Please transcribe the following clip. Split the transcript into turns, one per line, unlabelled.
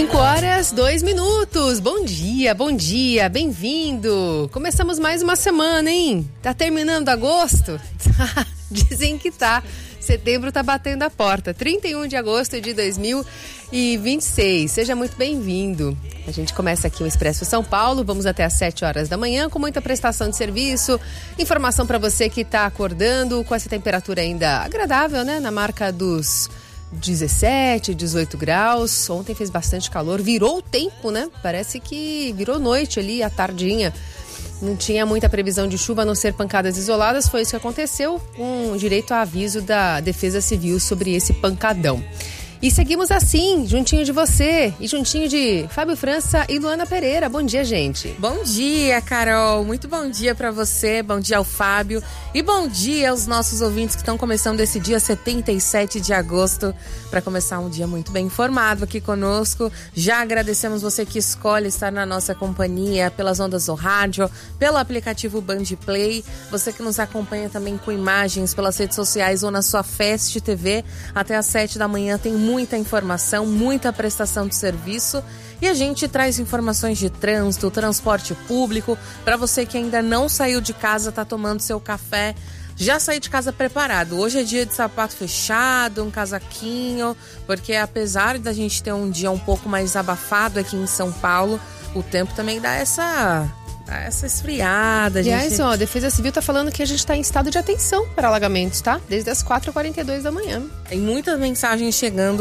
5h02. Bom dia, bem-vindo. Começamos mais uma semana, hein? Tá terminando agosto? Dizem que tá. Setembro tá batendo a porta. 31 de agosto de 2026. Seja muito bem-vindo. A gente começa aqui o Expresso São Paulo. Vamos até às 7 horas da manhã com muita prestação de serviço. Informação para você que tá acordando com essa temperatura ainda agradável, né? Na marca dos 17, 18 graus. Ontem fez bastante calor. Virou o tempo, né? Parece que virou noite ali, à tardinha. Não tinha muita previsão de chuva, a não ser pancadas isoladas. Foi isso que aconteceu, com direito a aviso da Defesa Civil sobre esse pancadão. E seguimos assim, juntinho de você e juntinho de Fábio França e Luana Pereira. Bom dia, gente.
Bom dia, Carol. Muito bom dia pra você, bom dia ao Fábio e bom dia aos nossos ouvintes que estão começando esse dia 77 de agosto para começar um dia muito bem informado aqui conosco. Já agradecemos você que escolhe estar na nossa companhia pelas ondas do rádio, pelo aplicativo Band Play, você que nos acompanha também com imagens pelas redes sociais ou na sua Fest TV. Até às 7 da manhã tem muita informação, muita prestação de serviço e a gente traz informações de trânsito, transporte público, para você que ainda não saiu de casa, tá tomando seu café, já saiu de casa preparado. Hoje é dia de sapato fechado, um casaquinho, porque apesar da gente ter um dia um pouco mais abafado aqui em São Paulo, o tempo também dá essa esfriada.
Aliás, a Defesa Civil tá falando que a gente tá em estado de atenção para alagamentos, tá? Desde as 4h42 da manhã.
Tem muitas mensagens chegando